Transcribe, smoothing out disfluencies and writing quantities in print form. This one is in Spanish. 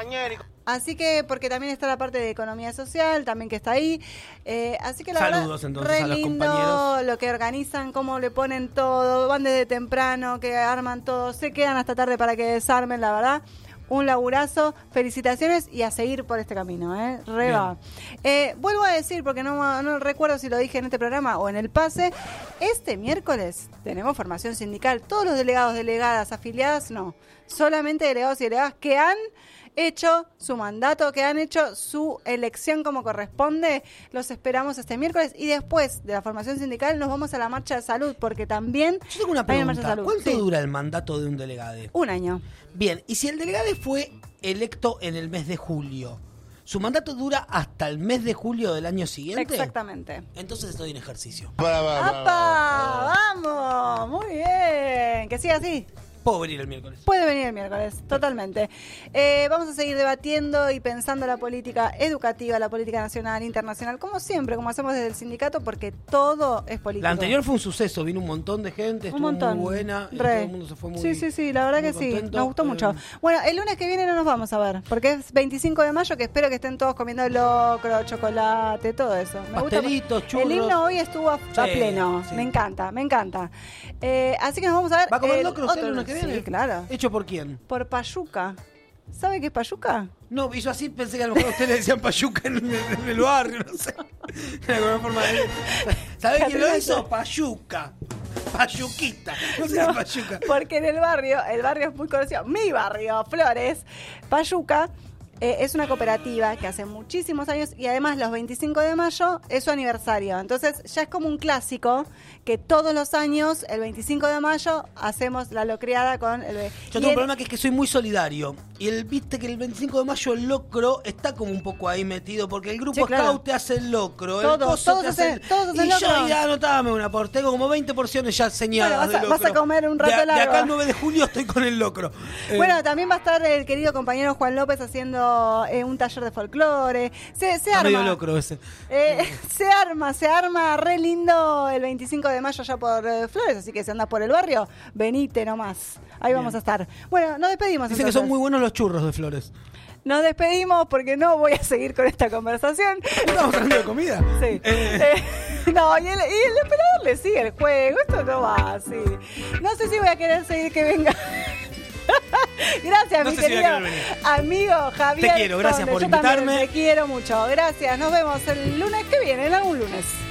Así que, porque también está la parte de economía social, también que está ahí. Así que la Saludos, verdad, entonces, re a los lindo compañeros. lo que organizan, cómo le ponen todo, van desde temprano, que arman todo, se quedan hasta tarde para que desarmen, la verdad. Un laburazo, felicitaciones y a seguir por este camino, re va. Vuelvo a decir, porque no recuerdo si lo dije en este programa o en el pase, este miércoles tenemos formación sindical. Todos los delegados, delegadas, afiliadas, no. Solamente delegados y delegadas que han hecho su mandato, que han hecho su elección como corresponde, los esperamos este miércoles y después de la formación sindical nos vamos a la marcha de salud, porque también Yo tengo una hay marcha de pregunta. salud. ¿Cuánto Sí. dura el mandato de un delegado? 1 año. Bien, y si el delegado fue electo en el mes de julio, ¿su mandato dura hasta el mes de julio del año siguiente? Exactamente. Entonces estoy en ejercicio. ¡Apa! ¡Vamos! Muy bien. Que siga así. Puedo venir el miércoles. Puede venir el miércoles, totalmente. Vamos a seguir debatiendo y pensando la política educativa, la política nacional, internacional, como siempre, como hacemos desde el sindicato, porque todo es político. La anterior fue un suceso, vino un montón de gente, estuvo muy buena, y todo el mundo se fue muy Sí, la verdad que sí, contento. nos gustó mucho. Bueno, el lunes que viene no nos vamos a ver, porque es 25 de mayo, que espero que estén todos comiendo locro, chocolate, todo eso. Me Pastelitos, gusta. churros. El himno hoy estuvo a pleno, sí. me encanta. Así que nos vamos a ver. ¿Va a comer locro usted el lunes que viene? Sí, claro. ¿Hecho por quién? Por Payuca. ¿Sabe qué es Payuca? No, hizo así, pensé que a lo mejor a usted le decían Payuca en el barrio, no sé. De alguna forma. ¿Sabe quién lo hizo? Payuca. Payuquita. No sé qué es Payuca. Porque en el barrio es muy conocido, mi barrio, Flores, Payuca. Es una cooperativa que hace muchísimos años y además los 25 de mayo es su aniversario. Entonces ya es como un clásico que todos los años, el 25 de mayo, hacemos la locriada con el... Yo tengo un problema que es que soy muy solidario. Y viste que el 25 de mayo el locro está como un poco ahí metido, porque el grupo Sí, claro. Scout te hace el locro, Todos, el coso todos te hace hacen- todos hacen y yo locro. ya anotame una, porque tengo como 20 porciones ya señaladas Bueno, de vas a locro. comer un rato de largo. acá al 9 de julio estoy con el locro. Bueno, también va a estar el querido compañero Juan López haciendo un taller de folclore. Se Está medio arma. locro ese. Se arma re lindo el 25 de mayo allá por Flores, así que si andás por el barrio, venite nomás. Ahí vamos a estar. Bueno, nos despedimos. Dicen que entonces. son muy buenos los churros de Flores. Nos despedimos porque no voy a seguir con esta conversación. ¿Estamos hablando de comida? Sí. No, y el emperador le sigue el juego. Esto no va así. No sé si voy a querer seguir que venga. Gracias, No mi sé si voy a querido querer venir. amigo Javier. Te quiero, gracias Conde. por Yo también invitarme. te quiero mucho. Gracias. Nos vemos el lunes que viene, en algún lunes.